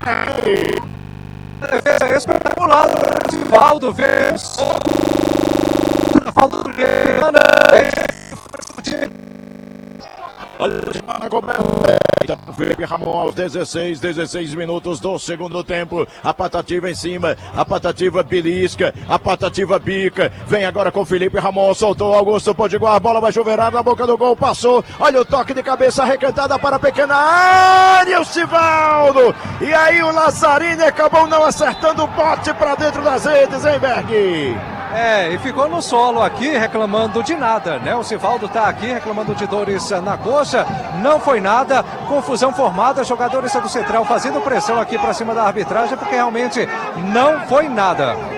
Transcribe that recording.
Defesa espetacular do Rivaldo, fez falta do Felipe Ramon aos 16 minutos do segundo tempo. A Patativa em cima, a Patativa belisca, a Patativa bica. Vem agora com Felipe Ramon, soltou Augusto Potiguar, a bola vai chuveirar na boca do gol, passou. Olha o toque de cabeça arrecantada para a pequena área, o Sivaldo. E aí o Lazzarini acabou não acertando o bote para dentro das redes, hein, Berg? E ficou no solo aqui reclamando de nada, né? O Sivaldo tá aqui reclamando de dores na coxa, não foi nada, confusão formada, jogadores do Central fazendo pressão aqui para cima da arbitragem, porque realmente não foi nada.